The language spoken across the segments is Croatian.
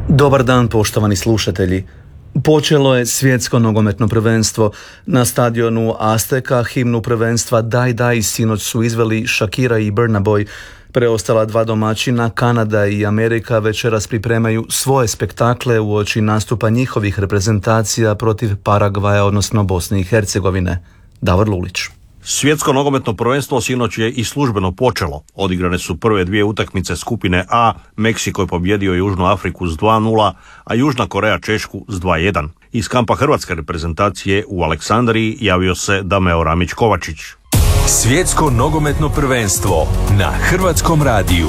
Dobar dan, poštovani slušatelji. Počelo je svjetsko nogometno prvenstvo. Na stadionu Azteka himnu prvenstva Daj Daj sinoć su izveli Shakira i Burna Boy. Preostala dva domaćina, Kanada i Amerika, večeras pripremaju svoje spektakle uoči nastupa njihovih reprezentacija protiv Paragvaja, odnosno Bosne i Hercegovine. Davor Lulić. Svjetsko nogometno prvenstvo sinoć je i službeno počelo. Odigrane su prve dvije utakmice skupine A, Meksiko je pobjedio Južnu Afriku s 2:0, a Južna Koreja Češku s 2:1. Iz kampa hrvatske reprezentacije u Aleksandriji javio se Dameo Ramić-Kovačić. Svjetsko nogometno prvenstvo na Hrvatskom radiju.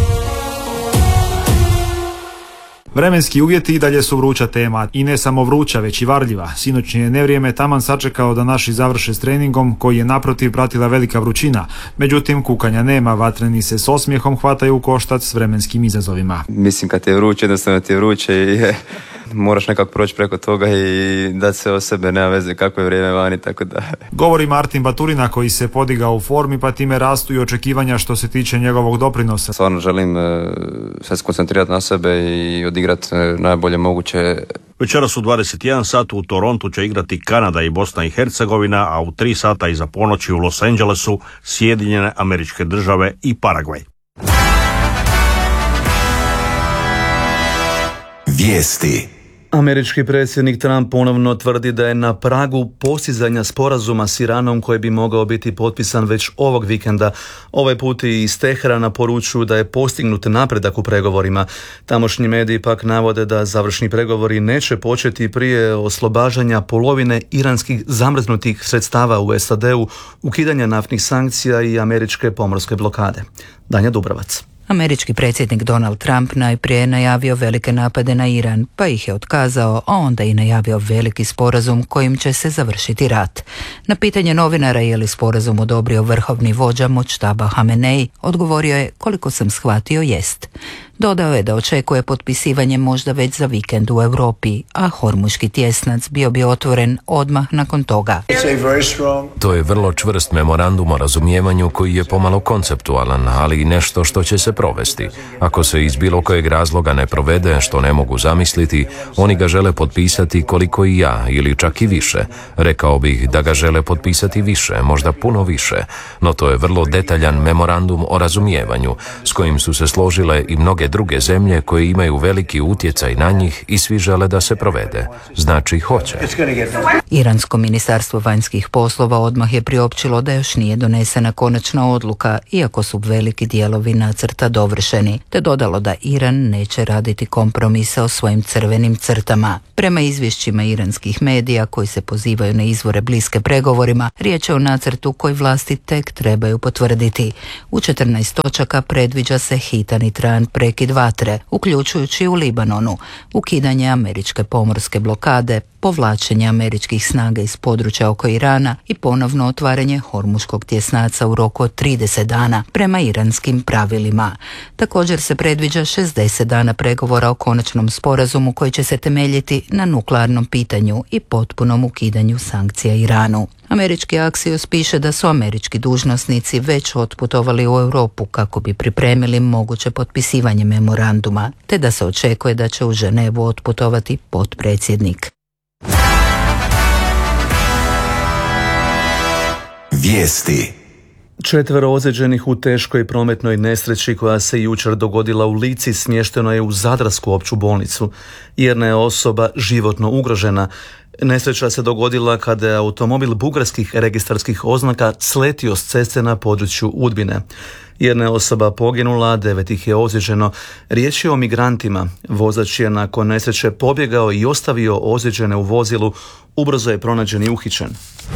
Vremenski uvjeti i dalje su vruća tema, i ne samo vruća, već i varljiva. Sinoćnje je nevrijeme taman sačekao da naši završe s treningom, koji je naprotiv pratila velika vrućina. Međutim, kukanja nema, vatreni se s osmijehom hvataju u koštac s vremenskim izazovima. Mislim, kad ti je vruće, jednostavno ti je vruće i moraš nekako proći preko toga i dati se o sebe, nema veze kako je vrijeme vani, tako da... Govori Martin Baturina, koji se podigao u formi, pa time rastu i očekivanja što se tiče njegovog doprinosa. Stvarno želim se skoncentrirati na sebe i odigrati najbolje moguće. Večeras u 21 sat u Torontu će igrati Kanada i Bosna i Hercegovina, a u 3 sata iza ponoći u Los Angelesu Sjedinjene Američke Države i Paragvaj. Vijesti. Američki predsjednik Trump ponovno tvrdi da je na pragu postizanja sporazuma s Iranom koji bi mogao biti potpisan već ovog vikenda. Ovaj put i iz Teherana poručuju da je postignut napredak u pregovorima. Tamošnji mediji pak navode da završni pregovori neće početi prije oslobađanja polovine iranskih zamrznutih sredstava u SAD-u, ukidanja naftnih sankcija i američke pomorske blokade. Danja Dubravac. Američki predsjednik Donald Trump najprije je najavio velike napade na Iran, pa ih je otkazao, a onda i najavio veliki sporazum kojim će se završiti rat. Na pitanje novinara je li sporazum odobrio vrhovni vođa Mojtaba Hamenei, odgovorio je: koliko sam shvatio, jest. Dodao je da očekuje potpisivanje možda već za vikend u Europi, a Hormuški tjesnac bio bi otvoren odmah nakon toga. To je vrlo čvrst memorandum o razumijevanju koji je pomalo konceptualan, ali i nešto što će se provesti. Ako se iz bilo kojeg razloga ne provede, što ne mogu zamisliti, oni ga žele potpisati koliko i ja, ili čak i više. Rekao bih da ga žele potpisati više, možda puno više, no to je vrlo detaljan memorandum o razumijevanju, s kojim su se složile i mnoge druge zemlje koje imaju veliki utjecaj na njih i svi žele da se provede. Znači hoće. Iransko ministarstvo vanjskih poslova odmah je priopćilo da još nije donesena konačna odluka, iako su veliki dijelovi nacrta dovršeni, te dodalo da Iran neće raditi kompromise o svojim crvenim crtama. Prema izvješćima iranskih medija koji se pozivaju na izvore bliske pregovorima, riječ je o nacrtu koji vlasti tek trebaju potvrditi. U 14 točaka predviđa se hitan i trajan prekid vatre, uključujući u Libanonu, ukidanje američke pomorske blokade, povlačenje američkih snaga iz područja oko Irana i ponovno otvaranje Hormuškog tjesnaca u roku od 30 dana prema iranskim pravilima. Također se predviđa 60 dana pregovora o konačnom sporazumu koji će se temeljiti na nuklearnom pitanju i potpunom ukidanju sankcija Iranu. Američki Axios piše da su američki dužnosnici već otputovali u Europu kako bi pripremili moguće potpisivanje memoranduma, te da se očekuje da će u Ženevu otputovati potpredsjednik. Vijesti. 4 ozlijeđenih u teškoj prometnoj nesreći koja se jučer dogodila u Lici smješteno je u Zadarsku opću bolnicu. Jedna je osoba životno ugrožena. Nesreća se dogodila kada je automobil bugarskih registarskih oznaka sletio s ceste na području Udbine. Jedna je osoba poginula, 9 ih je ozlijeđeno. Riječ je o migrantima. Vozač je nakon nesreće pobjegao i ostavio ozlijeđene u vozilu. Ubrzo je pronađen i uhićen.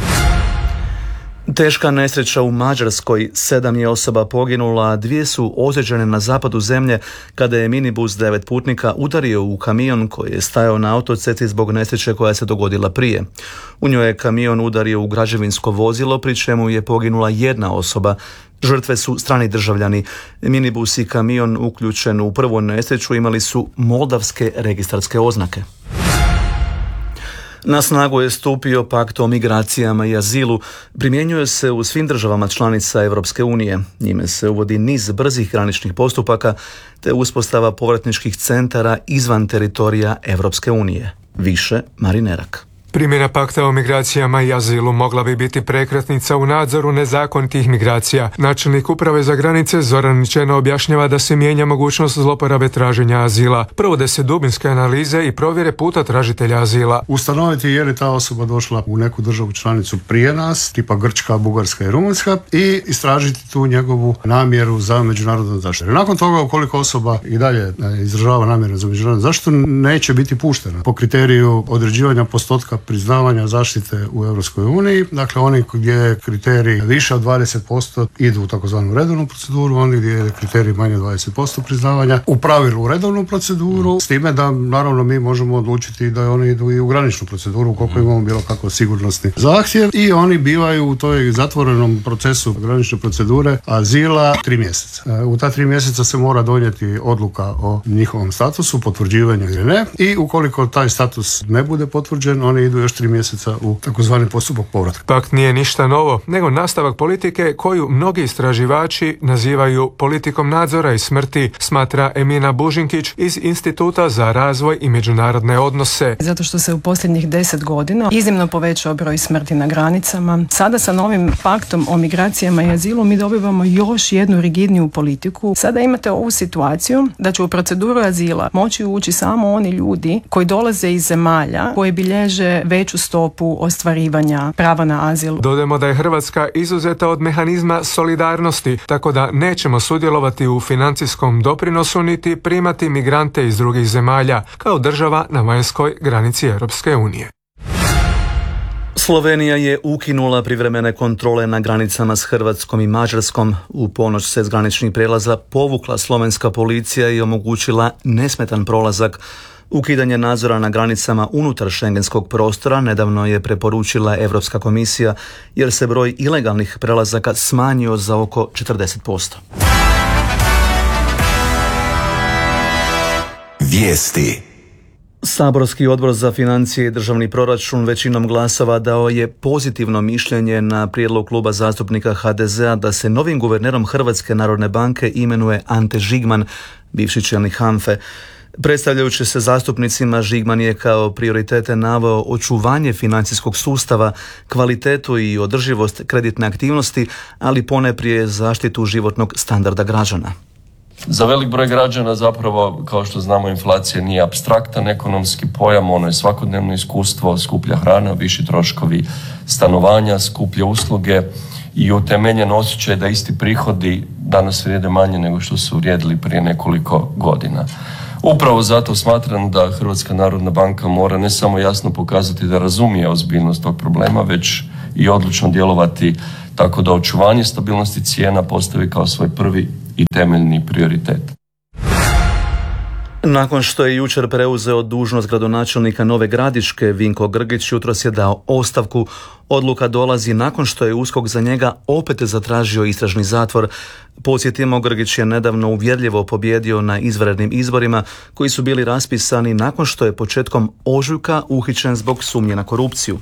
Teška nesreća u Mađarskoj, 7 je osoba poginula, a 2 su ozlijeđene na zapadu zemlje kada je minibus 9 putnika udario u kamion koji je stajao na autocesti zbog nesreće koja se dogodila prije. U njoj je kamion udario u građevinsko vozilo, pri čemu je poginula 1 osoba. Žrtve su strani državljani. Minibus i kamion uključen u prvu nesreću imali su moldavske registarske oznake. Na snagu je stupio pakt o migracijama i azilu. Primjenjuje se u svim državama članica Europske unije. Njime se uvodi niz brzih graničnih postupaka te uspostava povratničkih centara izvan teritorija Europske unije. Više Marin Erak. Primjena pakta o migracijama i azilu mogla bi biti prekretnica u nadzoru nezakonitih migracija. Načelnik uprave za granice Zoran Ničena objašnjava da se mijenja mogućnost zloporabe traženja azila. Provode se dubinske analize i provjere puta tražitelja azila. Ustanoviti je li ta osoba došla u neku državu članicu prije nas, tipa Grčka, Bugarska i Rumunjska, i istražiti tu njegovu namjeru za međunarodnu zaštitu. Nakon toga, ukoliko osoba i dalje izražava namjeru za međunarodnu zaštitu, neće biti puštena po kriteriju određivanja postotka priznavanja zaštite u Europskoj uniji. Dakle, oni gdje je kriterij više od 20% idu u takozvanu redovnu proceduru, oni gdje je kriterij manje od 20% priznavanja u pravilu u redovnu proceduru, s time da naravno mi možemo odlučiti da oni idu i u graničnu proceduru ukoliko imamo bilo kakav sigurnosni zahtjev, i oni bivaju u toj zatvorenom procesu granične procedure azila 3 mjeseca. U ta 3 mjeseca se mora donijeti odluka o njihovom statusu, potvrđivanju ili ne, i ukoliko taj status ne bude potvrđen, oni idu još 3 mjeseca u takozvani postupak povratka. Pakt nije ništa novo, nego nastavak politike koju mnogi istraživači nazivaju politikom nadzora i smrti, smatra Emina Bužinkić iz Instituta za razvoj i međunarodne odnose. Zato što se u posljednjih 10 godina iznimno povećao broj smrti na granicama. Sada sa novim paktom o migracijama i azilu mi dobivamo još jednu rigidniju politiku. Sada imate ovu situaciju da će u proceduru azila moći ući samo oni ljudi koji dolaze iz zemalja koji bilježe veću stopu ostvarivanja prava na azil. Dodajmo da je Hrvatska izuzeta od mehanizma solidarnosti, tako da nećemo sudjelovati u financijskom doprinosu niti primati migrante iz drugih zemalja kao država na vanjskoj granici Europske unije. Slovenija je ukinula privremene kontrole na granicama s Hrvatskom i Mađarskom. U ponoć se s graničnih prijelaza povukla slovenska policija i omogućila nesmetan prolazak. Ukidanje nadzora na granicama unutar šengenskog prostora nedavno je preporučila Europska komisija jer se broj ilegalnih prelazaka smanjio za oko 40%. Vijesti. Saborski odbor za financije i državni proračun većinom glasova dao je pozitivno mišljenje na prijedlog kluba zastupnika HDZ-a da se novim guvernerom Hrvatske narodne banke imenuje Ante Žigman, bivši čelnik HANFA-e. Predstavljajući se zastupnicima, Žigman je kao prioritete naveo očuvanje financijskog sustava, kvalitetu i održivost kreditne aktivnosti, ali ponajprije zaštitu životnog standarda građana. Za velik broj građana zapravo, kao što znamo, inflacija nije apstraktan ekonomski pojam, ono je svakodnevno iskustvo, skuplja hrana, viši troškovi stanovanja, skuplje usluge i utemeljen osjećaj da isti prihodi danas vrijede manje nego što su vrijedili prije nekoliko godina. Upravo zato smatram da Hrvatska narodna banka mora ne samo jasno pokazati da razumije ozbiljnost tog problema, već i odlučno djelovati tako da očuvanje stabilnosti cijena postavi kao svoj prvi i temeljni prioritet. Nakon što je jučer preuzeo dužnost gradonačelnika Nove Gradiške, Vinko Grgić jutros je dao ostavku. Odluka dolazi nakon što je USKOK za njega opet zatražio istražni zatvor. Podsjetimo, Grgić je nedavno uvjerljivo pobijedio na izvanrednim izborima koji su bili raspisani nakon što je početkom ožujka uhićen zbog sumnje na korupciju.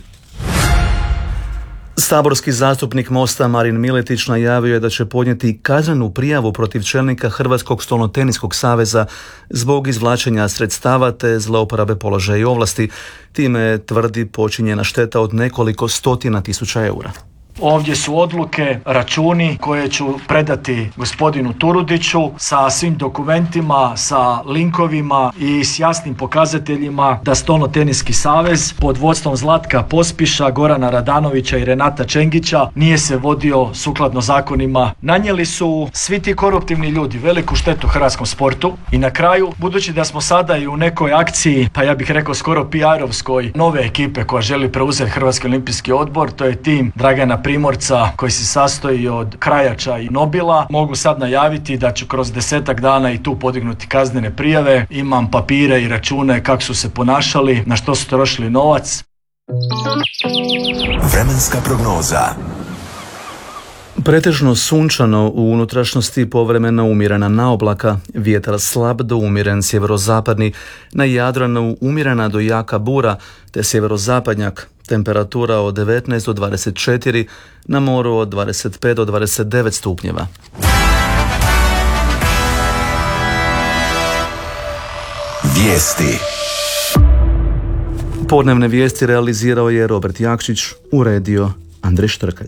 Saborski zastupnik Mosta Marin Miletić najavio je da će podnijeti kaznenu prijavu protiv čelnika Hrvatskog stolnoteniskog saveza zbog izvlačenja sredstava te zlouporabe položaja i ovlasti. Time, tvrdi, počinjena šteta od nekoliko stotina tisuća eura. Ovdje su odluke, računi koje ću predati gospodinu Turudiću sa svim dokumentima, sa linkovima i s jasnim pokazateljima da Stolnoteniski savez pod vodstvom Zlatka Pospiša, Gorana Radanovića i Renata Čengića nije se vodio sukladno zakonima. Nanijeli su svi ti koruptivni ljudi veliku štetu hrvatskom sportu i na kraju, budući da smo sada i u nekoj akciji, pa ja bih rekao skoro PR-ovskoj, nove ekipe koja želi preuzeti Hrvatski olimpijski odbor, to je tim Dragana Primorca koji se sastoji od Krajača i Nobila. Mogu sad najaviti da ću kroz 10-ak dana i tu podignuti kaznene prijave. Imam papire i račune kako su se ponašali, na što su trošili novac. Vremenska prognoza. Pretežno sunčano, u unutrašnjosti povremeno umjerena naoblaka, vjetar slab do umjeren sjeverozapadni, na Jadranu umjerena do jaka bura, te sjeverozapadnjak, temperatura od 19 do 24, na moru od 25 do 29 stupnjeva. Vijesti. Podnevne vijesti realizirao je Robert Jakšić, uredio Andrej Štrkalj.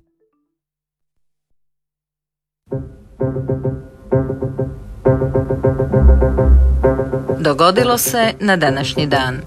Dogodilo se na današnji dan.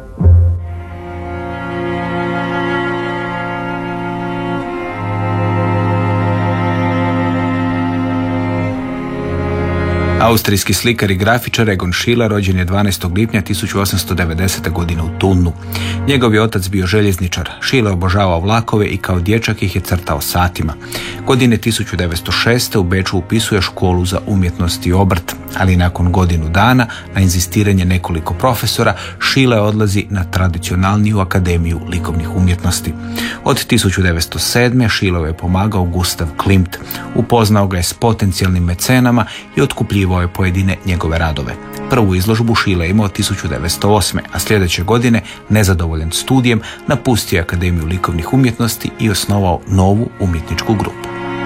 Austrijski slikar i grafičar Egon Schiele rođen je 12. lipnja 1890. godine u Thunu. Njegov je otac bio željezničar. Schiele obožavao vlakove i kao dječak ih je crtao satima. Godine 1906. u Beču upisuje školu za umjetnost i obrt, ali nakon godinu dana, na inzistiranje nekoliko profesora, Schiele odlazi na tradicionalniju akademiju likovnih umjetnosti. Od 1907. Schiele je pomagao Gustav Klimt. Upoznao ga je s potencijalnim mecenama i otkupljivao je pojedine njegove radove. Prvu izložbu Schiele imao 1908. a sljedeće godine, nezadovoljan studijem, napustio je Akademiju likovnih umjetnosti i osnovao novu umjetničku grupu.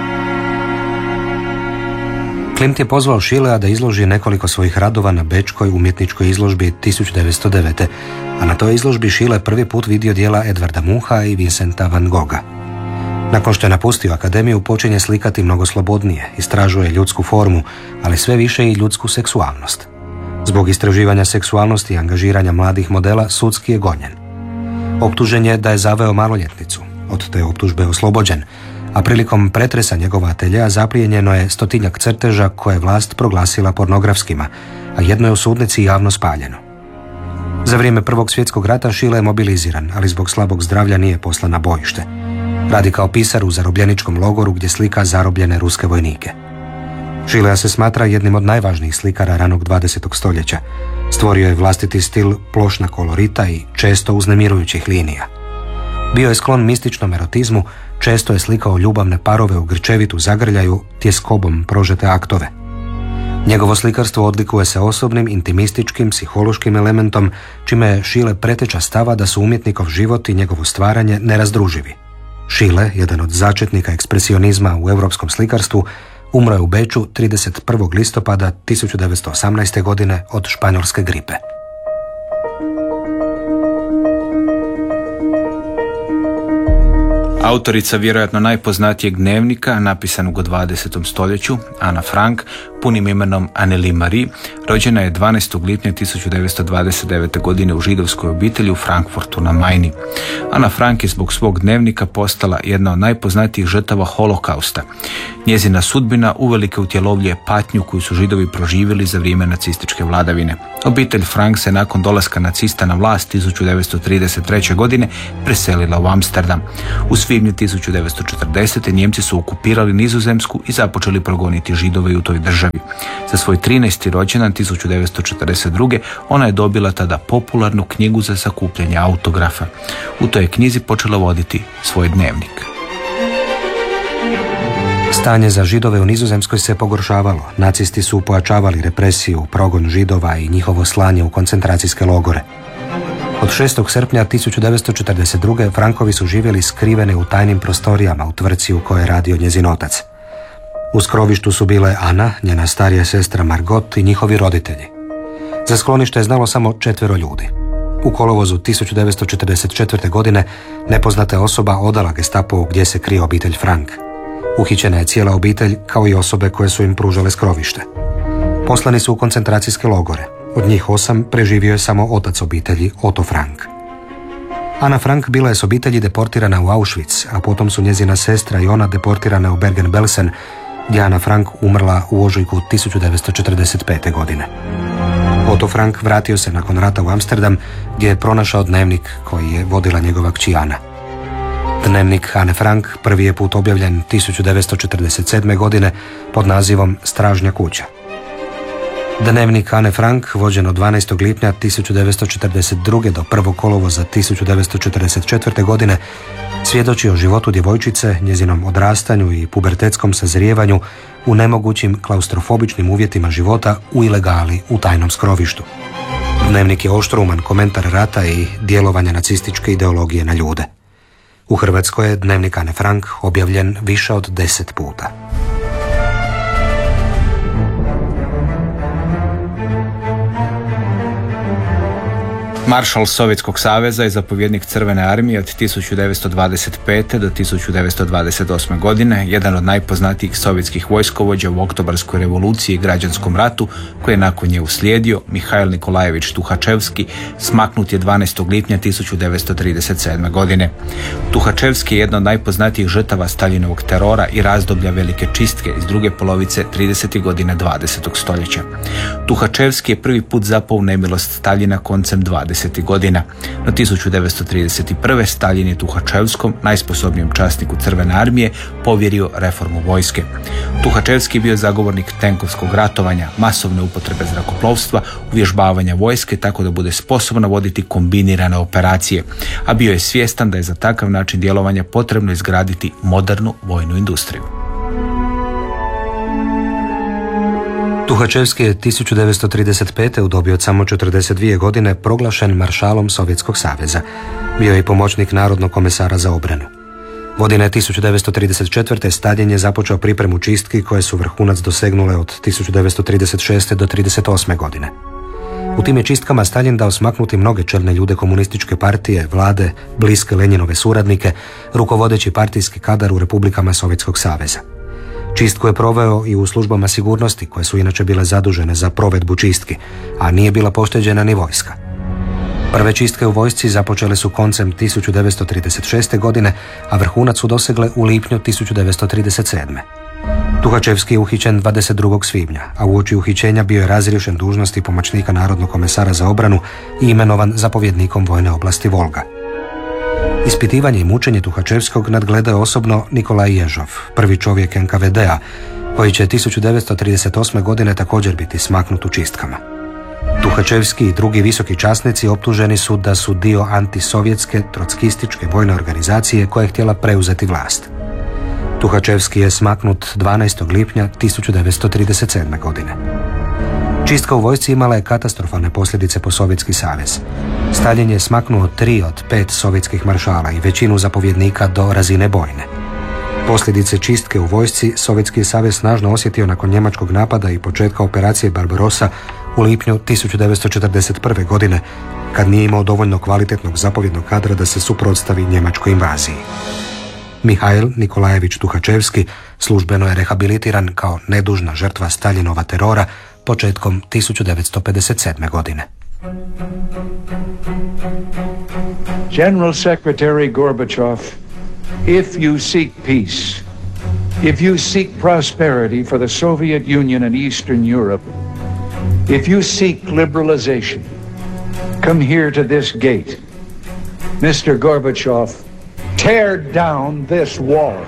Klimt je pozvao Schillea da izloži nekoliko svojih radova na Bečkoj umjetničkoj izložbi 1909. A na toj izložbi Schiele prvi put vidio djela Edvarda Muncha i Vincenta van Gogha. Nakon što je napustio akademiju, počinje slikati mnogo slobodnije, istražuje ljudsku formu, ali sve više i ljudsku seksualnost. Zbog istraživanja seksualnosti i angažiranja mladih modela sudski je gonjen. Optužen je da je zaveo maloljetnicu, od te optužbe je oslobođen, a prilikom pretresa njegova ateljea zaplijenjeno je 100-tinjak crteža koje je vlast proglasila pornografskima, a jedno je u sudnici javno spaljeno. Za vrijeme Prvog svjetskog rata Schiele je mobiliziran, ali zbog slabog zdravlja nije poslan na bojište. Radi kao pisar u zarobljeničkom logoru gdje slika zarobljene ruske vojnike. Schiele se smatra jednim od najvažnijih slikara ranog 20. stoljeća. Stvorio je vlastiti stil plošna kolorita i često uznemirujućih linija. Bio je sklon mističnom erotizmu, često je slikao ljubavne parove u grčevitu zagrljaju, tjeskobom prožete aktove. Njegovo slikarstvo odlikuje se osobnim, intimističkim, psihološkim elementom, čime je Schiele preteča stava da su umjetnikov život i njegovo stvaranje nerazdruživi. Schiele, jedan od začetnika ekspresionizma u europskom slikarstvu, umro je u Beču 31. listopada 1918. godine od španjolske gripe. Autorica vjerojatno najpoznatijeg dnevnika napisanog u 20. stoljeću, Ana Frank, punim imenom Anneli Marie, rođena je 12. lipnja 1929. godine u židovskoj obitelji u Frankfurtu na Majni. Ana Frank je zbog svog dnevnika postala jedna od najpoznatijih žrtava holokausta. Njezina sudbina uvelike utjelovljuje patnju koju su Židovi proživjeli za vrijeme nacističke vladavine. Obitelj Frank se nakon dolaska nacista na vlast 1933. godine preselila u Amsterdam. U svibnju 1940. Njemci su okupirali Nizozemsku i započeli progoniti Židove u toj državi. Za svoj 13. rođendan 1942. ona je dobila tada popularnu knjigu za sakupljanje autografa. U toj je knjizi počela voditi svoj dnevnik. Stanje za Židove u Nizozemskoj se pogoršavalo. Nacisti su pojačavali represiju, progon Židova i njihovo slanje u koncentracijske logore. Od 6. srpnja 1942. Frankovi su živjeli skriveni u tajnim prostorijama u tvrtci u kojoj je radio njezin otac. U skrovištu su bile Ana, njena starija sestra Margot i njihovi roditelji. Za sklonište je znalo samo 4 ljudi. U kolovozu 1944. godine nepoznata osoba odala Gestapovu gdje se krije obitelj Frank. Uhićena je cijela obitelj kao i osobe koje su im pružale skrovište. Poslani su u koncentracijske logore. Od njih 8 preživio je samo otac obitelji, Otto Frank. Ana Frank bila je s obitelji deportirana u Auschwitz, a potom su njezina sestra i ona deportirana u Bergen-Belsen, gdje Ana Frank umrla u ožujku 1945. godine. Otto Frank vratio se nakon rata u Amsterdam, gdje je pronašao dnevnik koji je vodila njegova kći Ana. Dnevnik Ane Frank prvi je put objavljen 1947. godine pod nazivom Stražnja kuća. Dnevnik Ane Frank, vođen od 12. lipnja 1942. do 1. kolovoza 1944. godine, svjedoči o životu djevojčice, njezinom odrastanju i pubertetskom sazrijevanju u nemogućim klaustrofobičnim uvjetima života u ilegali u tajnom skrovištu. Dnevnik je oštrouman komentar rata i djelovanja nacističke ideologije na ljude. U Hrvatskoj je Dnevnik Ane Frank objavljen više od 10 puta. Maršal Sovjetskog saveza i zapovjednik Crvene armije od 1925. do 1928. godine, jedan od najpoznatijih sovjetskih vojskovođa u Oktobarskoj revoluciji i građanskom ratu, koji je nakon nje uslijedio, Mihail Nikolajević Tuhačevski, smaknut je 12. lipnja 1937. godine. Tuhačevski je jedna od najpoznatijih žrtava Staljinovog terora i razdoblja velike čistke iz druge polovice 30. godina 20. stoljeća. Tuhačevski je prvi put zapao u nemilost Staljina koncem 20. godina. No 1931. Staljin je Tuhačevskom, najsposobnijem časniku Crvene armije, povjerio reformu vojske. Tuhačevski je bio zagovornik tenkovskog ratovanja, masovne upotrebe zrakoplovstva, uvježbavanja vojske tako da bude sposobna voditi kombinirane operacije, a bio je svjestan da je za takav način djelovanja potrebno izgraditi modernu vojnu industriju. Tuhačevski je 1935. u dobi od samo 42 godine proglašen maršalom Sovjetskog saveza. Bio je i pomoćnik Narodnog komesara za obranu. Godine 1934. Staljin je započeo pripremu čistki koje su vrhunac dosegnule od 1936. do 1938. godine. U tim je čistkama Staljin dao smaknuti mnoge čelne ljude komunističke partije, vlade, bliske Lenjinove suradnike, rukovodeći partijski kadar u republikama Sovjetskog saveza. Čistku je proveo i u službama sigurnosti koje su inače bile zadužene za provedbu čistki, a nije bila pošteđena ni vojska. Prve čistke u vojsci započele su koncem 1936. godine, a vrhunac su dosegle u lipnju 1937. Tuhačevski je uhićen 22. svibnja, a uoči uhićenja bio je razriješen dužnosti pomoćnika Narodnog komesara za obranu i imenovan zapovjednikom vojne oblasti Volga. Ispitivanje i mučenje Tuhačevskog nadgledao je osobno Nikolaj Ježov, prvi čovjek NKVD-a, koji će 1938. godine također biti smaknut u čistkama. Tuhačevski i drugi visoki časnici optuženi su da su dio antisovjetske, trotskističke vojne organizacije koja je htjela preuzeti vlast. Tuhačevski je smaknut 12. lipnja 1937. godine. Čistka u vojsci imala je katastrofalne posljedice po Sovjetski savez. Staljin je smaknuo 3 od 5 sovjetskih maršala i većinu zapovjednika do razine bojne. Posljedice čistke u vojsci Sovjetski savez snažno osjetio nakon njemačkog napada i početka operacije Barbarossa u lipnju 1941. godine, kad nije imao dovoljno kvalitetnog zapovjednog kadra da se suprotstavi njemačkoj invaziji. Mihail Nikolajević Tuhačevski službeno je rehabilitiran kao nedužna žrtva Staljinova terora početkom 1957. godine. General Secretary Gorbachev, if you seek peace, if you seek prosperity for the Soviet Union and Eastern Europe, if you seek liberalization, come here to this gate. Mr. Gorbachev, tear down this wall.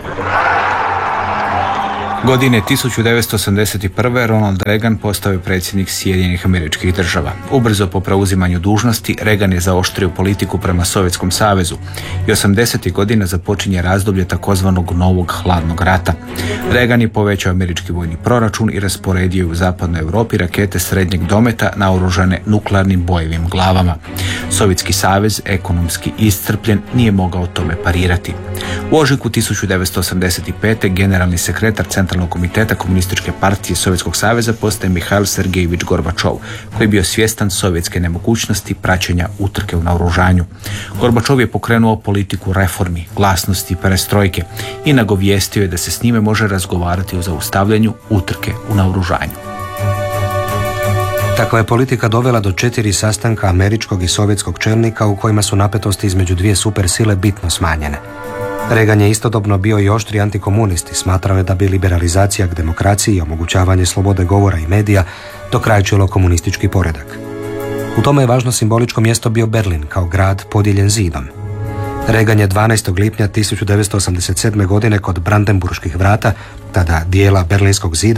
Godine 1981. Ronald Reagan postao je predsjednik Sjedinjenih Američkih Država. Ubrzo po preuzimanju dužnosti, Reagan je zaoštrio politiku prema Sovjetskom savezu i 80. godina započinje razdoblje takozvanog novog hladnog rata. Reagan je povećao američki vojni proračun i rasporedio u zapadnoj Europi rakete srednjeg dometa naoružane nuklearnim bojevim glavama. Sovjetski savez, ekonomski iscrpljen, nije mogao tome parirati. U ožujku 1985. generalni sekretar Centralnog komiteta Komunističke partije Sovjetskog saveza postaje Mihail Sergejević Gorbačov, koji je bio svjestan sovjetske nemogućnosti praćenja utrke u naoružanju. Gorbačov je pokrenuo politiku reformi, glasnosti i perestrojke i nagovijestio je da se s njime može razgovarati o zaustavljanju utrke u naoružanju. Takva je politika dovela do 4 sastanka američkog i sovjetskog čelnika u kojima su napetosti između dvije supersile bitno smanjene. Reagan je istodobno bio i oštri antikomunist i smatrao je da bi liberalizacija k demokraciji i omogućavanje slobode govora i medija dokrajčilo komunistički poredak. U tome je važno simboličko mjesto bio Berlin kao grad podijeljen zidom. Reagan je 12. lipnja 1987. godine kod Brandenburških vrata, tada dijela Berlinskog zida,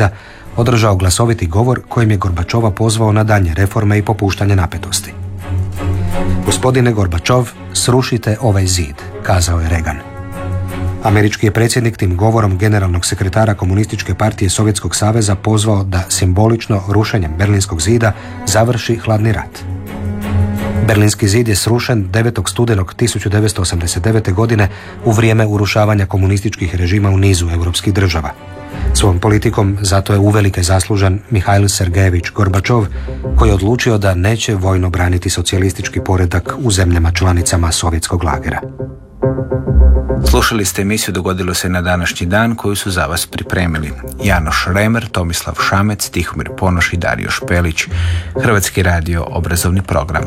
održao glasoviti govor kojim je Gorbačova pozvao na daljnje reforme i popuštanje napetosti. Gospodine Gorbačov, srušite ovaj zid, kazao je Reagan. Američki je predsjednik tim govorom generalnog sekretara Komunističke partije Sovjetskog saveza pozvao da simbolično rušenjem Berlinskog zida završi hladni rat. Berlinski zid je srušen 9. studenog 1989. godine u vrijeme urušavanja komunističkih režima u nizu europskih država. Svojom politikom zato je uvelike zaslužan Mihail Sergejević Gorbačov, koji je odlučio da neće vojno braniti socijalistički poredak u zemljama članicama sovjetskog lagera. Slušali ste emisiju Dogodilo se na današnji dan koju su za vas pripremili Janoš Remer, Tomislav Šamec, Tihomir Ponoš i Dario Špelić. Hrvatski radio obrazovni program.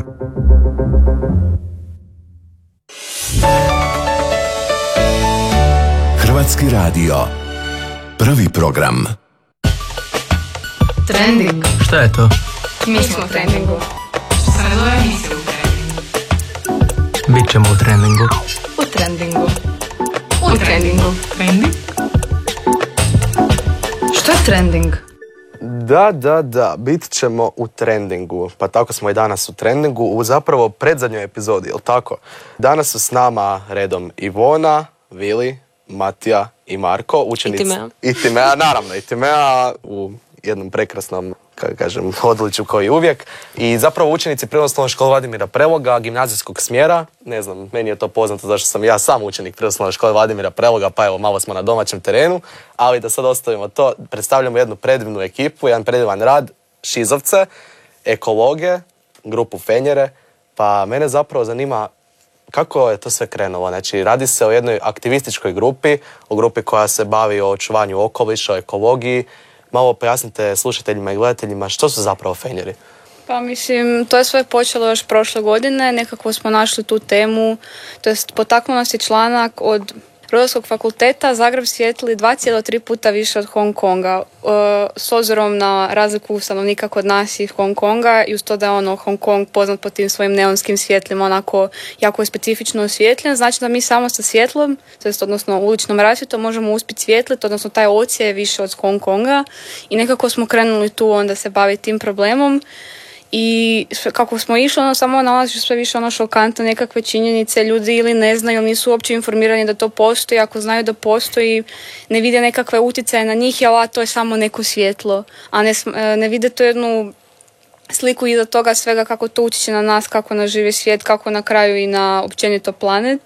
Hrvatski radio. Prvi program. Trending. Šta je to? Mi smo u trendingu. Sada ove emisije u trendingu. Bićemo u trendingu. U trendingu. U trendingu. Trending? Što je trending? Da, bit ćemo u trendingu. Pa tako smo i danas u trendingu, u zapravo predzadnjoj epizodi, jel tako? Danas su s nama redom Ivona, Vili, Matija i Marko, učenici... I Timea, naravno, i Timea u jednom prekrasnom, kako kažem, odličju kao i uvijek. I zapravo učenici Prirodoslovne škole Vladimira Preloga, gimnazijskog smjera. Ne znam, meni je to poznato zašto sam ja sam učenik Prirodoslovne škole Vladimira Preloga, pa evo, malo smo na domaćem terenu. Ali da sad ostavimo to, predstavljamo jednu predivnu ekipu, jedan predivan rad, šizovce, ekologe, grupu Fenjere. Pa mene zapravo zanima kako je to sve krenulo. Znači, radi se o jednoj aktivističkoj grupi, o grupi koja se bavi o očuvanju okoliša, o ekologiji. Malo pojasnite slušateljima i gledateljima što su zapravo Fenjeri. Pa mislim, to je sve počelo još prošle godine, nekako smo našli tu temu, to jest potaknuo nas je članak od Rudarskog fakulteta, Zagreb svijetli 2,3 puta više od Hong Konga, s obzirom na razliku stanovnika kod nas i Hong Konga i uz to da je Hong Kong poznat po tim svojim neonskim svjetlima, onako jako je specifično osvjetljen, znači da mi samo sa svjetlom, odnosno uličnom rasvjetom možemo uspjeti svjetliti, odnosno taj ocija je više od Hong Konga i nekako smo krenuli tu onda se baviti tim problemom. I kako smo išli, samo nalazi sve više šokantne nekakve činjenice, ljudi ili ne znaju, nisu uopće informirani da to postoji, ako znaju da postoji, ne vide nekakve utjecaje na njih, jel to je samo neko svjetlo, a ne vide to jednu sliku iza toga svega kako to utječe na nas, kako na živi svijet, kako na kraju i na općenito planet.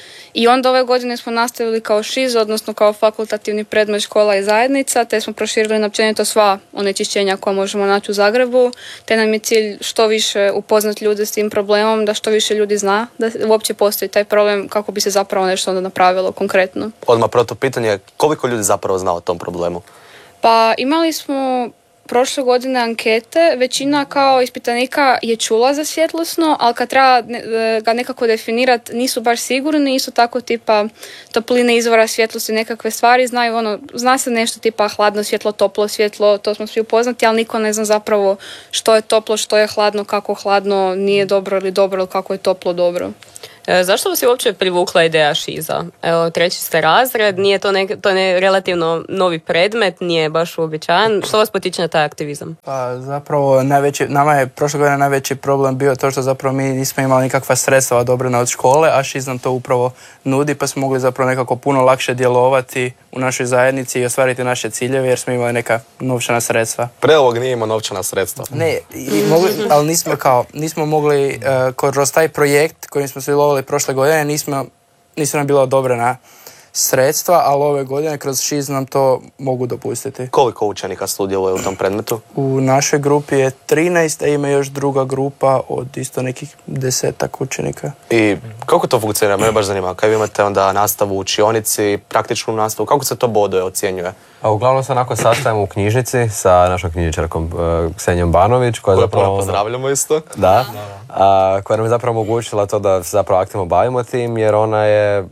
I onda ove godine smo nastavili kao ŠIZ, odnosno kao fakultativni predmet škola i zajednica, te smo proširili na općenito sva onečišćenja koja možemo naći u Zagrebu, te nam je cilj što više upoznati ljude s tim problemom, da što više ljudi zna da uopće postoji taj problem, kako bi se zapravo nešto onda napravilo konkretno. Odmah proto pitanje, koliko ljudi zapravo zna o tom problemu? Pa imali smo prošle godine ankete, većina kao ispitanika je čula za svjetlosno, ali kad treba ga nekako definirati nisu baš sigurni, isto tako tipa topline izvora svjetlosti, nekakve stvari, znaju zna se nešto tipa hladno svjetlo, toplo svjetlo, to smo svi upoznati, ali niko ne zna zapravo što je toplo, što je hladno, kako hladno nije dobro ili dobro, ili kako je toplo dobro. Zašto vas je uopće privukla ideja ŠIZ-a? Evo, 3. ste razred, nije to relativno novi predmet, nije baš uobičajen. Što vas potiče na taj aktivizam? Pa zapravo nama je prošle godine najveći problem bio to što zapravo mi nismo imali nikakva sredstva odobrena od škole, a ŠIZ nam to upravo nudi, pa smo mogli zapravo nekako puno lakše djelovati u našoj zajednici i ostvariti naše ciljeve jer smo imali neka novčana sredstva. Prelog nije imao novčana sredstva. Ne, ali nismo mogli kroz taj projekt kojim smo sudjelovali prošle godine nisu nam bila odobrena sredstva, ali ove godine kroz ŠIZ nam to mogu dopustiti. Koliko učenika sudjeluje u tom predmetu? U našoj grupi je 13, a ima još druga grupa od isto nekih 10 učenika. I kako to funkcionira? Me baš zanima. Kad vi imate onda nastavu u učionici, praktičnu nastavu, kako se to boduje, ocjenjuje? A uglavnom se onako sastavimo u knjižnici sa našom knjižničarkom Ksenijom Banović, koja zapravo pozdravljamo isto. Da. Koja nam je zapravo omogućila to da se zapravo aktivno bavimo tim, jer ona je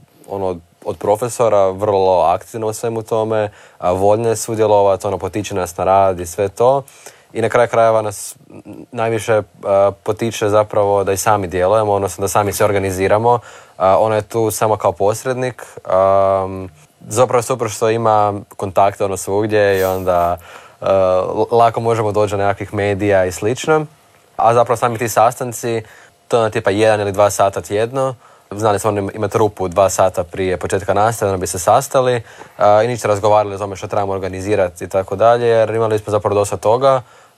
od profesora vrlo aktivno u svemu tome, voljna je sudjelovati, potiče nas na rad i sve to. I na kraju krajeva nas najviše potiče zapravo da i sami djelujemo, odnosno da sami se organiziramo. Ona je tu samo kao posrednik. Zapravo super što ima kontakte svugdje i onda lako možemo doći do nekakvih medija i slično. A zapravo sami ti sastanci, to je tipa 1 ili 2 sata tjedno. Znali smo imati rupu 2 sata prije početka nastave, da bi se sastali i ništa razgovarali o tome što trebamo organizirati i tako dalje, jer imali smo zapravo dosta toga,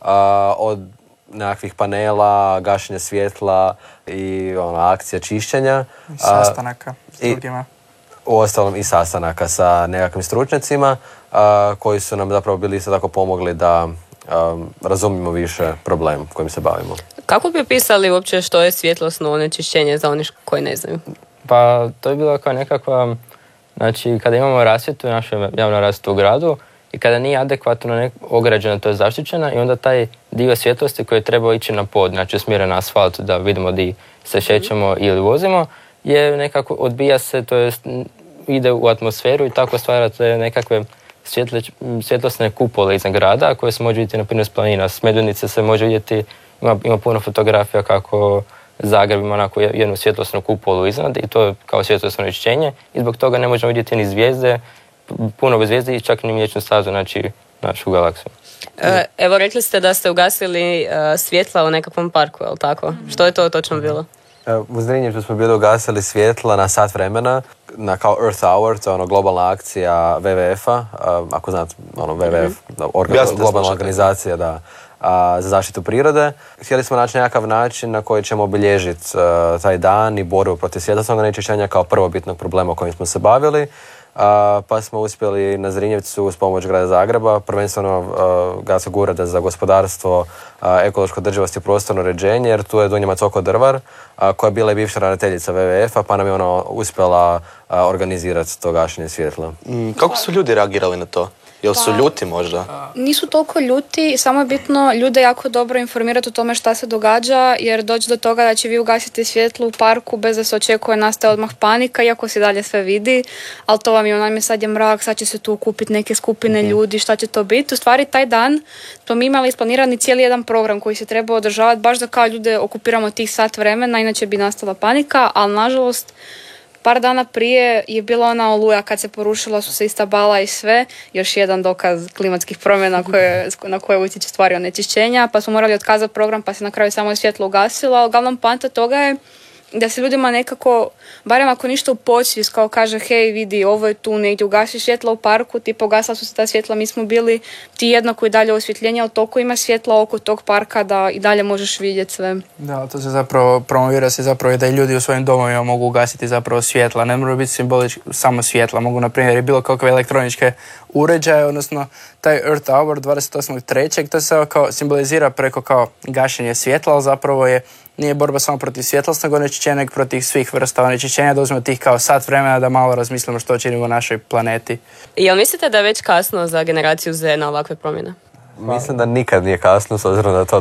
od nekakvih panela, gašenja svjetla i akcija čišćenja. I sastanaka s drugima. Uostalom i sastanaka sa nekakvim stručnjacima koji su nam zapravo bili isto tako pomogli da razumijemo više problem kojim se bavimo. Kako bi opisali uopće što je svjetlosno onečišćenje za one koji ne znaju? Pa to je bilo kao nekakva, znači kada imamo rasvjetu, našu javnu rasvjetu u gradu i kada nije adekvatno ograđena, to je zaštićena i onda taj dio svjetlosti koji je trebao ići na pod, znači usmjeren na asfalt da vidimo di se šećemo ili vozimo, je nekako odbija se, to jest ide u atmosferu i tako stvara te nekakve svjetlosne kupole iznad grada koje se može vidjeti na primjer s planina. S Medvednice se može vidjeti, ima puno fotografija kako Zagreb ima onako jednu svjetlosnu kupolu iznad i to je kao svjetlosno onečišćenje i zbog toga ne možemo vidjeti ni zvijezde, puno bez zvijezde i čak ni Mliječnu stazu, znači našu galaksu. Evo rekli ste da ste ugasili svjetla u nekakvom parku, je li tako? Što je to točno bilo? U Zrinjevcu smo bili ugasili svjetla na sat vremena, na kao Earth Hour, to je globalna akcija WWF-a, ako znate, WWF, globalna organizacija za zaštitu prirode. Htjeli smo naći nekakav način na koji ćemo obilježiti taj dan i borbu protiv svjetlosnog onečišćenja kao prvobitnog problema kojim smo se bavili. Pa smo uspjeli na Zrinjevcu uz pomoć grada Zagreba, prvenstveno Gradskog ureda za gospodarstvo, ekološku održivost i prostorno uređenje, jer tu je Dunja Macoko Drvar, koja je bila i bivša ravnateljica WWF-a, pa nam je ona uspjela organizirati to gašenje svjetla. Kako su ljudi reagirali na to? Jel su ljuti možda? Nisu toliko ljuti, samo je bitno ljude jako dobro informirati o tome šta se događa, jer doći do toga da će vi ugasiti svjetlo u parku bez da se očekuje nastaje odmah panika, iako se dalje sve vidi, ali to vam je onajme sad je mrak, sad će se tu okupiti neke skupine ljudi, šta će to biti. U stvari taj dan smo mi imali isplanirani cijeli jedan program koji se treba održavati baš da kao ljude okupiramo tih sat vremena, inače bi nastala panika, ali nažalost par dana prije je bila ona oluja kad se porušila, su se ista bala i sve, još jedan dokaz klimatskih promjena na koje utječe stvari onečišćenja, pa smo morali otkazati program pa se na kraju samo svjetlo ugasilo, ali uglavnom poanta toga je da se ljudima nekako, barem ako ništa u podsvijest, kao kaže hej vidi ovo je tu negdje, ugasi svjetla u parku, tipa ugasila su se ta svjetla, mi smo bili ti jednako i dalje osvjetljenje, ali toliko ima svjetla oko tog parka da i dalje možeš vidjeti sve. Da, to se zapravo promovira se zapravo i da i ljudi u svojim domovima mogu ugasiti zapravo svjetla, ne moraju biti simbolički samo svjetla, mogu na primjer i bilo kakve elektroničke uređaje, odnosno taj Earth Hour 28.3. to se kao simbolizira preko kao gašenje svjetla, ali zapravo nije borba samo protiv svjetlosnog onečišćenja, nego protiv svih vrsta onečišćenja, da uzmemo tih kao sat vremena da malo razmislimo što činimo našoj planeti. Jel mislite da je već kasno za generaciju Z na ovakve promjene? Mislim da nikad nije kasno, s obzirom da je to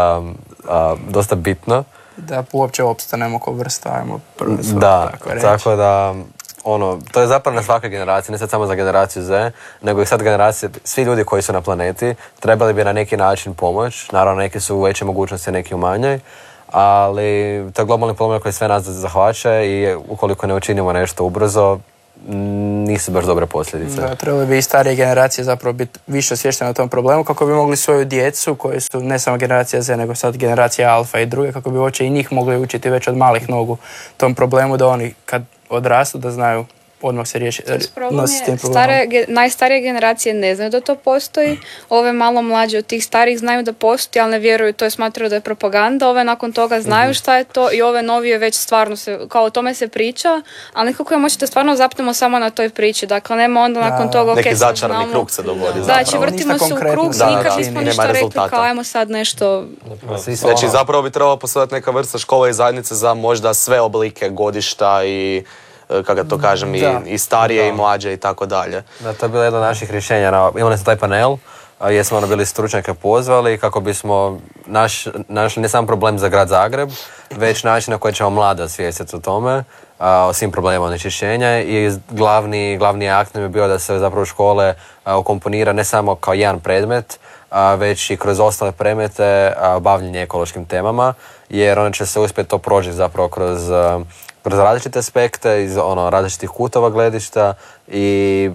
dosta bitno. Da uopće opstanemo kao vrsta, ajmo prvo tako da to je zapravo na svakoj generaciji, ne sad samo za generaciju Z, nego i sad generacije, svi ljudi koji su na planeti trebali bi na neki način pomoć. Naravno, neki su u veće mogućnosti, neki u manjoj, ali to je globalni problem koji sve nas zahvaća i ukoliko ne učinimo nešto ubrzo, nisu baš dobre posljedice. Da, trebali bi i starije generacije zapravo biti više osviještene o tom problemu kako bi mogli svoju djecu, koji su ne samo generacija Z, nego sad generacija Alfa i druge, kako bi uopće i njih mogli učiti već od malih nogu tom problemu, da oni kad odrastu da znaju odmah se nositi s tim problemom. Najstarije generacije ne znaju da to postoji, ove malo mlađe od tih starih znaju da postoji, ali ne vjeruju, to je smatraju da je propaganda, ove nakon toga znaju šta je to i ove novije već stvarno kao o tome se priča, ali nekako je moći da stvarno zapnemo samo na toj priči, dakle nema onda nakon toga neki začarani krug se dogodi. Znači vrtimo se u krug, nikad nismo ništa rekli kao ajmo sad nešto. Znači zapravo bi trebalo postojati neka vrsta škole i zajednice za možda sve oblike godišta i kako to kažem, i starije i mlađe i tako dalje. Da, to je bilo jedno od naših rješenja. Imali smo taj panel gdje smo bili stručnjake pozvali kako bismo našli ne samo problem za grad Zagreb, već način na koji ćemo mlade osvijestiti o tome, o svim problemima onečišćenja i glavni akt nam je bio da se zapravo škole ukomponira ne samo kao jedan predmet, već i kroz ostale predmete bavljenje ekološkim temama, jer one će se uspjeti to proći zapravo kroz različite aspekte, iz različitih kutova gledišta i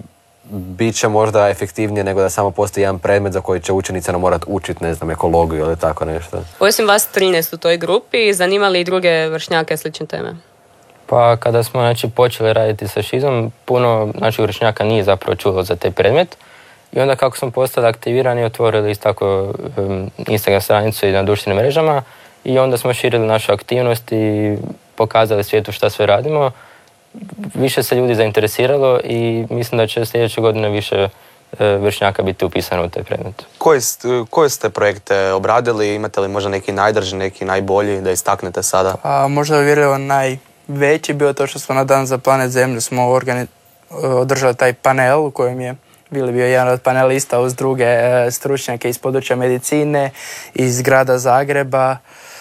bit će možda efektivnije nego da samo postoji jedan predmet za koji će učenici morati učiti, ne znam, ekologiju ili tako nešto. Osim vas 13 u toj grupi, zanimali i druge vršnjake slične teme? Pa kada smo počeli raditi sa šizom, puno naših vršnjaka nije zapravo čulo za taj predmet. I onda kako smo postali aktivirani, otvorili tako Instagram stranicu i na društvenim mrežama i onda smo širili našu aktivnost i pokazali svijetu šta sve radimo. Više se ljudi zainteresiralo i mislim da će sljedeće godine više vršnjaka biti upisano u taj predmet. Koje ste projekte obradili? Imate li možda neki najdrži, neki najbolji da istaknete sada? Možda uvjerljivo najveći bio to što smo na Dan za planet Zemlju smo održali taj panel u kojem je bio jedan od panelista uz druge stručnjake iz područja medicine, iz grada Zagreba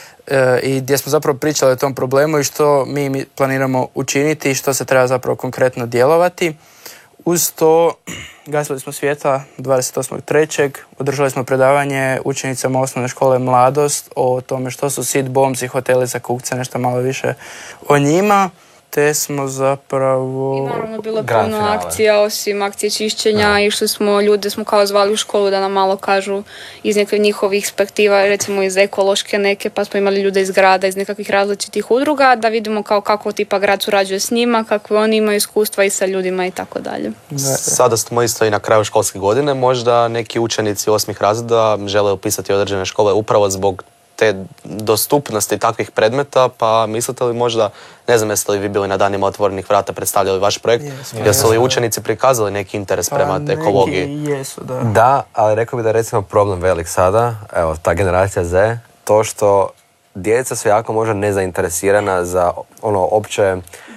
i gdje smo zapravo pričali o tom problemu i što mi planiramo učiniti i što se treba zapravo konkretno djelovati. Uz to gasili smo svjetla 28.3. Održali smo predavanje učenicama osnovne škole Mladost o tome što su sit bombs i hoteli za kukce, nešto malo više o njima. Te smo zapravo... I naravno bilo puno akcija, osim akcije čišćenja, išli smo, ljude smo kao zvali u školu da nam malo kažu iz nekih njihovih perspektiva, recimo iz ekološke neke, pa smo imali ljude iz grada, iz nekakvih različitih udruga, da vidimo kao kako tipa grad surađuje s njima, kakve oni imaju iskustva i sa ljudima i tako dalje. Sada smo isto i na kraju školske godine, možda neki učenici 8. razreda žele upisati određene škole upravo zbog te dostupnosti takvih predmeta, pa mislite li možda, ne znam jeste li vi bili na danima otvorenih vrata, predstavljali vaš projekt, jesu li učenici prikazali neki interes prema ekologiji? Jesu, da. Da, ali rekao bih da je recimo problem velik sada, evo, ta generacija Z, to što djeca su jako možda nezainteresirana za opće...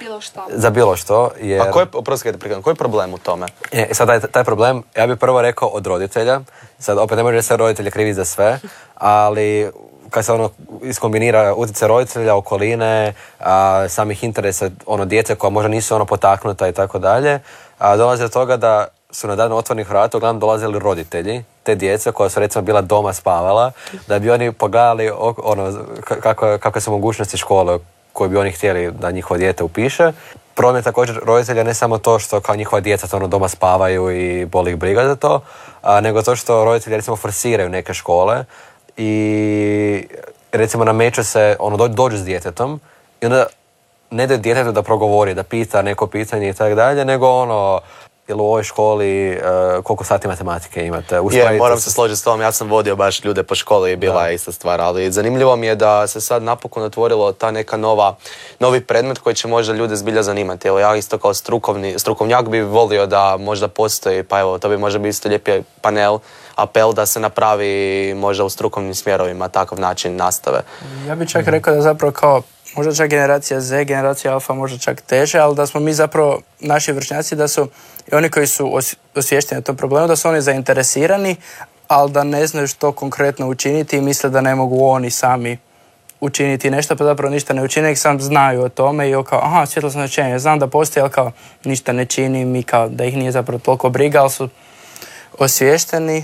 Za bilo što. Jer... A koji je problem u tome? Sada taj problem, ja bih prvo rekao od roditelja, sad opet ne može se roditelji krivi za sve, ali kad se iskombinira utjecaj roditelja, okoline, samih interesa djece koja možda nisu potaknuta i tako dalje, dolazi do toga da su na dan otvorenih vrata uglavnom dolazili roditelji te djece koja su recimo bila doma spavala, da bi oni pogledali kakve su mogućnosti škole koje bi oni htjeli da njihovo dijete upiše. Problem je također roditelja ne samo to što kao njihova djeca doma spavaju i boli ih briga za to, nego to što roditelji recimo forsiraju neke škole i recimo nameću se, dođu s djetetom i onda ne da djetetu da progovori, da pita neko pitanje i tako dalje, nego jel u ovoj školi koliko sati matematike imate? Moram se složiti s tom, ja sam vodio baš ljude po školi i bila je ista stvar, ali zanimljivo mi je da se sad napokon otvorilo ta neka novi predmet koji će možda ljude zbilja zanimati. Evo ja isto kao strukovnjak bi volio da možda postoji, pa evo to bi možda bi isto lijepi panel, apel da se napravi možda u strukovnim smjerovima takav način nastave. Ja bih čak rekao da zapravo kao možda čak generacija Z, generacija Alfa možda čak teže, ali da smo mi zapravo, naši vršnjaci, da su i oni koji su osviješteni o tom problemu, da su oni zainteresirani, ali da ne znaju što konkretno učiniti i misle da ne mogu oni sami učiniti nešto, pa zapravo ništa ne učine, sam znaju o tome i kao, svjetlosno značenje, znam da postoji, ali kao ništa ne činim i kao da ih nije zapravo toliko briga, ali su osviješteni.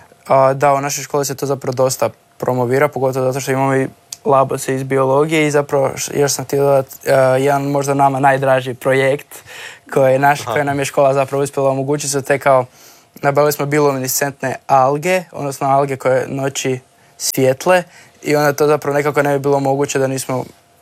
Da, u našoj školi se to zapravo dosta promovira, pogotovo zato što imamo i labose iz biologije i zapravo još sam htio dodati jedan možda nama najdraži projekt koji nam je škola zapravo uspjela omogućiti su te kao nabavili smo bioluminescentne alge, odnosno alge koje noći svijetle i onda to zapravo nekako ne bi bilo moguće da nismo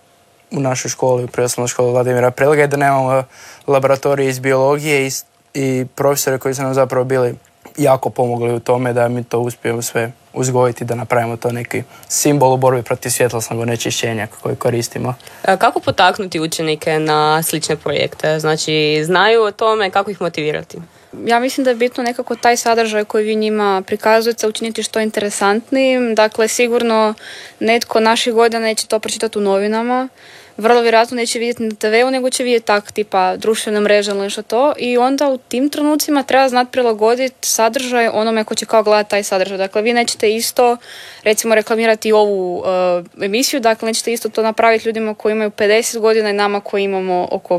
u našoj školi, u preosnovnoj školi Vladimira Prelge, da nemamo laboratorije iz biologije i profesore koji su nam zapravo bili jako pomogli u tome da mi to uspijemo sve uzgojiti, da napravimo to neki simbol u borbi protiv svjetlosnog onečišćenja koji koristimo. Kako potaknuti učenike na slične projekte? Znači, znaju o tome, kako ih motivirati? Ja mislim da je bitno nekako taj sadržaj koji vi njima prikazujete učiniti što interesantnijim. Dakle, sigurno netko naših godina neće to pročitati u novinama. Vrlo vjerojatno neće vidjeti na TV-u, nego će vidjeti tak tipa društvene mreže ili nešto to. I onda u tim trenucima treba znati prilagoditi sadržaj onome ko će kao gledati taj sadržaj. Dakle, vi nećete isto, recimo, reklamirati ovu emisiju, dakle, nećete isto to napraviti ljudima koji imaju 50 godina i nama koji imamo oko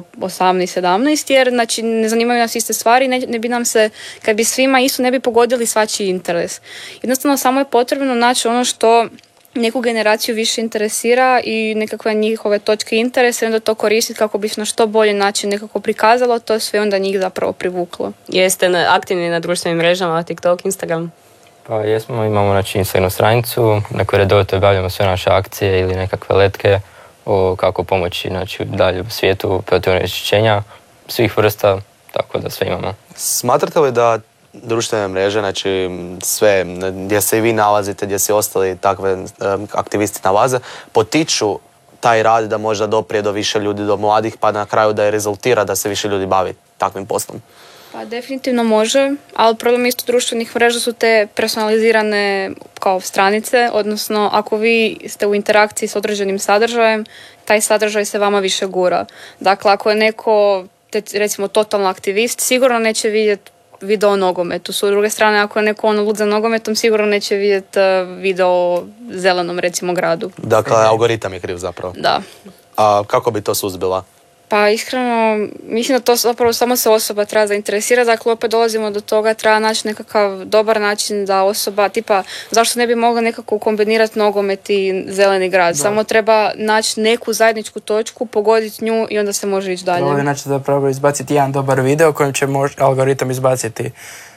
18-17, jer znači, ne zanimaju nas iste stvari, ne bi nam se, kad bi svima isto ne bi pogodili svačiji interes. Jednostavno, samo je potrebno naći ono što neku generaciju više interesira i nekakve njihove točke interesa i onda to koristiti kako bi se na što bolji način nekako prikazalo, to sve onda njih zapravo privuklo. Jeste aktivni na društvenim mrežama, TikTok, Instagram? Pa jesmo, imamo znači Instagram stranicu na kojoj redovito objavljamo sve naše akcije ili nekakve letke o kako pomoći znači, dalje u svijetu protiv onečišćenja svih vrsta, tako da sve imamo. Smatrate li da društvene mreže, znači sve gdje se i vi nalazite, gdje se ostali takve aktivisti nalaze, potiču taj rad da možda doprije do više ljudi, do mladih, pa na kraju da je rezultira da se više ljudi bavi takvim poslom? Pa definitivno može, ali problem isto društvenih mreža su te personalizirane kao stranice, odnosno ako vi ste u interakciji s određenim sadržajem, taj sadržaj se vama više gura. Dakle, ako je neko, recimo, totalno aktivist, sigurno neće vidjeti video o nogometu. S druge strane, ako je neko lud za nogometom, sigurno neće vidjeti video o zelenom, recimo, gradu. Dakle, algoritam je kriv zapravo. Da. A kako bi to suzbila? Pa iskreno, mislim da to zapravo samo se osoba treba zainteresirati, dakle opet dolazimo do toga, treba naći nekakav dobar način da osoba, tipa, zašto ne bi mogla nekako kombinirati nogomet i zeleni grad, samo treba naći neku zajedničku točku, pogoditi nju i onda se može ići dalje. Ovo je znači zapravo izbaciti jedan dobar video kojim će algoritam izbaciti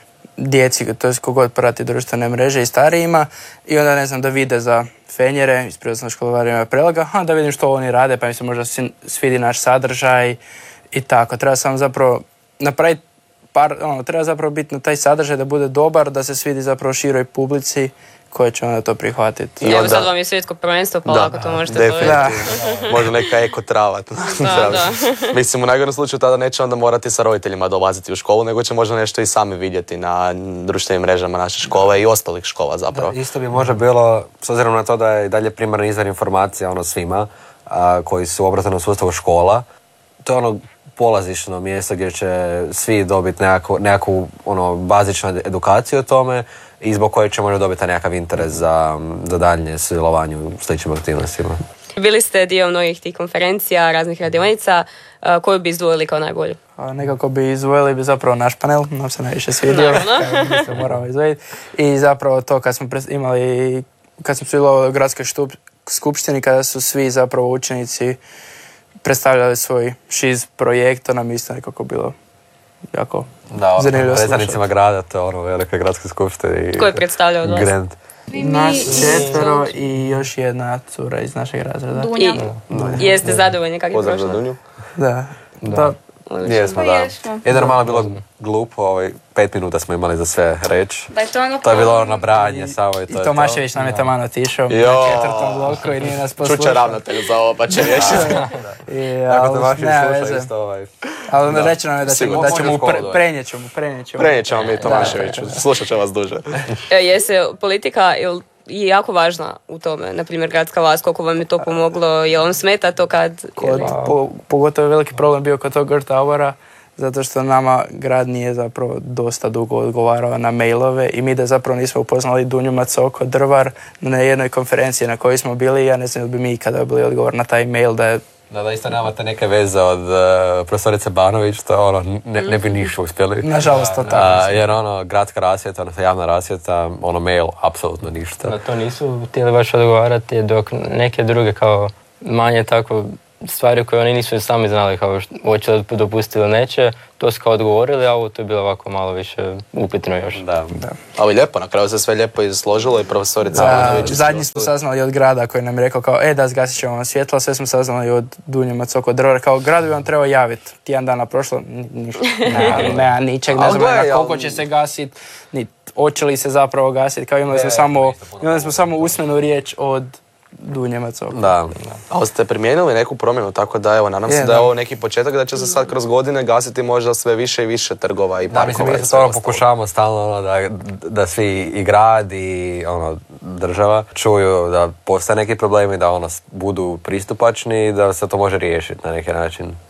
djeci, to je kogod prati društvene mreže i starijima i onda ne znam da vide za fenjere iz prirodnog školarima prelaga, da vidim što oni rade pa mi se možda svidi naš sadržaj i tako. Treba sam zapravo napraviti treba zapravo biti na taj sadržaj da bude dobar, da se svidi zapravo široj publici koje će onda to prihvatiti. I evo sad vam je svjetsko prvenstvo, pa lako to možete dobiti. Možda neka eko trava. Da. Mislim, u najgorem slučaju tada neće onda morati sa roditeljima dolaziti u školu, nego će možda nešto i sami vidjeti na društvenim mrežama naše škole i ostalih škola zapravo. Da, isto bi možda bilo, s obzirom na to da je dalje primarni izvor informacija svima koji su u obrazovnom sustavu škola, to je polazišno mjesto gdje će svi dobiti nekakvu bazičnu edukaciju o tome i zbog koje će možda dobiti nekakav interes za daljnje sudjelovanje u sličnim aktivnostima. Bili ste dio mnogih tih konferencija, raznih radionica, koju bi izdvojili kao najbolju? Nekako bi izdvojili bi zapravo naš panel, nam se najviše svidio, se moramo izdvojiti. I zapravo to kad smo sudjelovali u gradskoj skupštini, kada su svi zapravo učenici predstavljali svoj šiz projekt, to nam isto nekako bilo jako zanimljivo slušati. Predstavnicima grada, to je velika gradska skupština. Ko je predstavljao od vas? Grand. Nas 4 i još jedna cura iz našeg razreda. Dunja. Jeste zadovoljni kako je prošlo? Pozdrav za Dunju. Da. Jesmo, da. Jedno malo bilo glupo, 5 minuta smo imali za sve reći. To je bilo nabrajanje samo i to je to. Tomašević nam je taman otišao na 4. bloku i nije nas poslušao. Čuća ravnatelj za ovo, pa će riješiti. Ako Tomašević sluša isto ali reći nam je da ćemo prenijet ćemo mi Tomaševiću, slušat će vas duže. Jeste politika je jako važna u tome, na primjer gradska vlast, koliko vam je to pomoglo, je vam smeta to kad... Pogotovo je veliki problem bio kod tog Earth Houra, zato što nama grad nije zapravo dosta dugo odgovarao na mailove i mi da zapravo nismo upoznali Dunju Macoko Drvar na jednoj konferenciji na kojoj smo bili, ja ne znam da bi mi ikada bili odgovor na taj mail da je... Da isto nemate neke veze od profesorice Banović, to ne bi ništa uspjeli. Nažalost to tako. Jer gradska rasvjeta, javna rasvjeta, mail, apsolutno ništa. Da to nisu htjeli baš odgovarati, dok neke druge kao manje tako stvari koje oni nisu sami znali kao hoće li dopustiti ili neće, to su kao odgovorili, a ovo to je bilo ovako malo više upitno još. Da. Ali lijepo, na kraju se sve lijepo izložilo i profesorica Banović. Zadnji smo saznali od grada koji nam je rekao kao da zgasit ćemo vam svjetlo, sve smo saznali od Dunje Macoko Drvar, kao grad bi vam trebao javiti. Tijan dana prošlo, ništa. Nema ničeg, ne znam koliko će se gasiti, hoće li se zapravo gasiti, kao imali smo samo usmenu riječ od Dunje Macoko. Da. Ali ste primijenili neku promjenu, tako da evo, nadam se da je ovo neki početak da će se sad kroz godine gasiti možda sve više i više trgova i parkova. Da, mislim, mi pokušavamo stalno da svi i grad i država čuju da postoje neki problemi, da budu pristupačni i da se to može riješiti na neki način.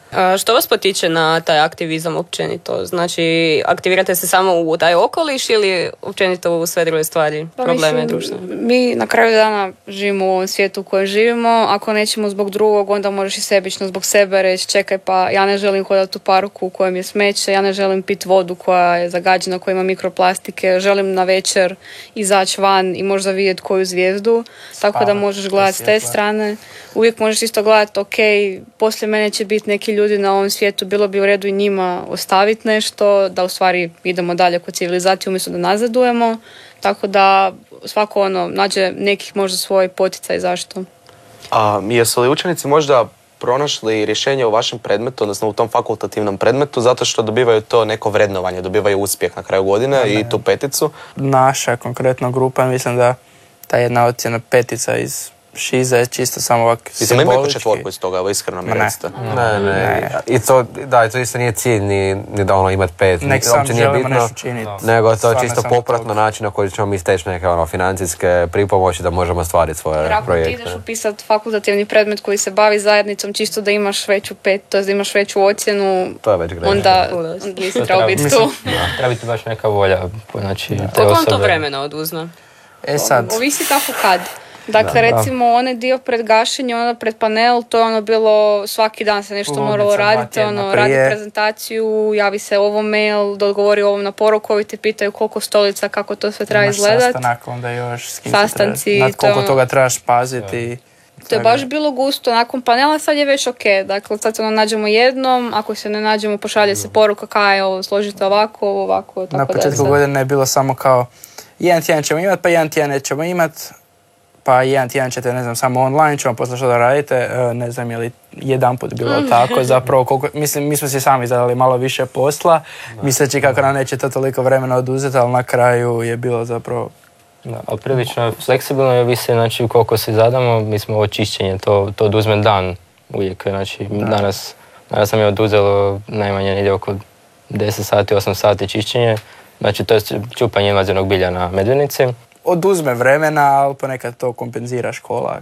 Što vas potiče na taj aktivizam općenito? Znači, aktivirate se samo u taj okoliš ili općenito u sve druge stvari, probleme društvene? Mi na kraju dana živimo u ovom svijetu u kojem živimo. Ako nećemo zbog drugog, onda možeš i sebično zbog sebe reći čekaj, pa ja ne želim hodati u parku u kojem je smeće, ja ne želim piti vodu koja je zagađena, koja ima mikroplastike, želim na večer izaći van i možda vidjeti koju zvijezdu, tako da možeš gledati s te strane. Uvijek možeš isto gledati, ok, poslije mene će biti neki ljudi na ovom svijetu, bilo bi u redu i njima ostaviti nešto, da u stvari idemo dalje kod civilizacije umjesto da nazadujemo, tako da svako nađe nekih možda svoj poticaj zašto. A jesu li učenici možda pronašli rješenje u vašem predmetu, odnosno u tom fakultativnom predmetu, zato što dobivaju to neko vrednovanje, dobivaju uspjeh na kraju godine i tu peticu? Naša konkretna grupa, mislim da ta jedna ocjena petica iz Šiza je čisto samo ovak simbolički. Imaju po četvorku iz toga, ali iskreno mi recite. Ne. I to isto nije cilj ni da imati 5. Nek sam želimo nešto činiti. Nego to je čisto popratno način na koji ćemo mi steći neke financijske pripomoći da možemo ostvariti svoje projekte. Ako ti ideš upisati fakultativni predmet koji se bavi zajednicom čisto da imaš veću to je da imaš veću ocjenu, to je već grešno. Onda nisi trebao biti tu. Treba biti baš neka volja. Znači, koliko vam to vremena oduzme? Sad. Ovisi kako kad. Dakle, recimo, onaj dio pred gašenje, pred panel, to je bilo svaki dan se nešto moralo raditi, radi prezentaciju, javi se ovo mail, da odgovori ovom na poruku, ovi te pitaju koliko stolica, kako to sve treba izgledati. Sastanak, onda još s kim sastanci, nad koliko toga trebaš paziti. To je baš bilo gusto, nakon panela sad je već ok, dakle sad se nađemo jednom, ako se ne nađemo pošalje se poruka kaj ovo složite ovako, tako. Na početku godine je bilo samo kao jedan tjedan ćemo imati, pa jedan tjedan nećemo imati, pa jedan tjedan ćete, ne znam, samo online, ćemo posle što da radite, ne znam je li jedan put bilo tako, zapravo koliko, mislim, mi smo si sami zadali malo više posla, misleći kako nam neće to toliko vremena oduzeti, ali na kraju je bilo zapravo... Da, ali prilično fleksibilno je ovisi, znači koliko se zadamo, mi smo ovo čišćenje, to oduzme dan uvijek, znači danas nam je oduzelo najmanje negdje oko 10 sati, 8 sati čišćenje, znači to je čupanje invazivnog bilja na Medvednici. Oduzme vremena, ali ponekad to kompenzira škola.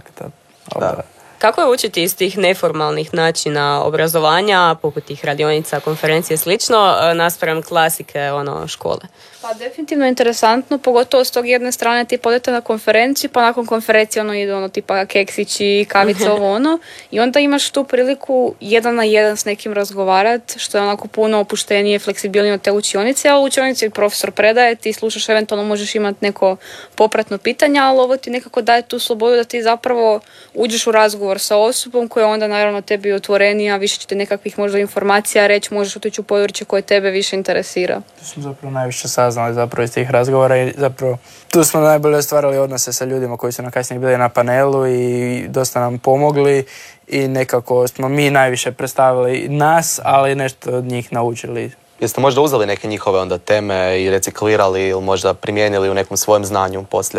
Kako je učiti iz tih neformalnih načina obrazovanja, poput tih radionica, konferencije i slično, naspram klasike škole? Pa definitivno interesantno, pogotovo s tog jedne strane tipa odete na konferenciju, pa nakon konferencije ide tipa keksići, kavice, i onda imaš tu priliku 1 na 1 s nekim razgovarati, što je onako puno opuštenije, fleksibilnije od te učionice, a u učionici profesor predaje, ti slušaš, eventualno možeš imati neko popratno pitanje, ali ovo ti nekako daje tu slobodu da ti zapravo uđeš u razgovor sa osobom koja onda naravno tebi otvorenija, više će ti nekakvih možda informacija reći, možeš otići u područje koje tebe više interesira. To smo zapravo najviše saznali zapravo iz tih razgovora i zapravo tu smo najbolje stvarali odnose sa ljudima koji su nam kasnije bili na panelu i dosta nam pomogli i nekako smo mi najviše predstavili nas, ali nešto od njih naučili. Jeste možda uzeli neke njihove onda teme i reciklirali ili možda primijenili u nekom svojem znanju poslije?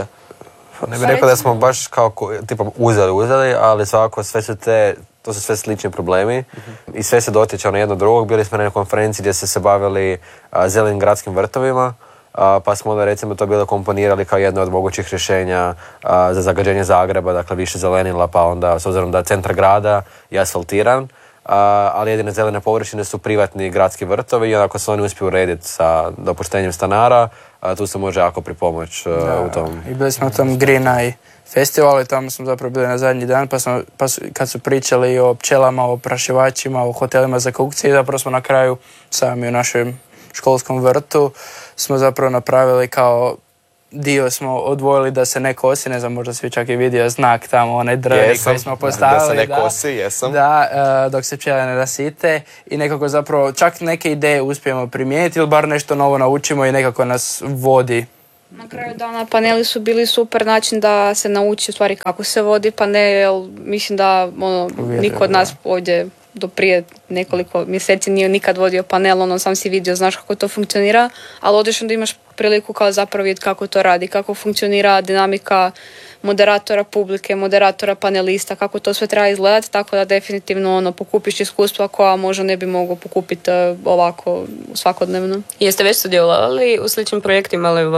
Ne bih rekao da smo baš kao tipa uzeli, ali svakako to su sve slični problemi i sve se dotiče jedno drugog. Bili smo na konferenciji gdje se bavili zelenim gradskim vrtovima, pa smo onda recimo to bilo komponirali kao jedno od mogućih rješenja za zagađenje Zagreba, dakle više zelenila, pa onda s obzirom da je centar grada je asfaltiran, ali jedine zelene površine su privatni gradski vrtovi i ako se oni uspiju urediti sa dopuštenjem stanara, tu se može jako pripomoć u tom. I bili smo u tom Green Eye festivalu i tamo smo zapravo bili na zadnji dan, pa kad su pričali o pčelama, o oprašivačima, o hotelima za kukci, zapravo smo na kraju sami u našem školskom vrtu smo zapravo napravili kao dio smo odvojili da se ne kosi, ne znam, možda svi čak i vidio znak tamo, onaj drveni koji smo postavili. Da se ne kosi, jesam. Da, dok se pčele ne rasite i nekako zapravo čak neke ideje uspijemo primijeniti ili bar nešto novo naučimo i nekako nas vodi. Na kraju dana paneli su bili super način da se nauči u stvari kako se vodi panel, mislim da niko od nas ovdje do prije nekoliko mjeseci nije nikad vodio panel, sam si vidio, znaš kako to funkcionira, ali odeš onda imaš priliku kao zapravo vidjeti kako to radi, kako funkcionira dinamika moderatora publike, moderatora panelista, kako to sve treba izgledati, tako da definitivno pokupiš iskustva koja možda ne bi mogao pokupiti ovako svakodnevno. Jeste već sudjelovali u sličnim projektima, ali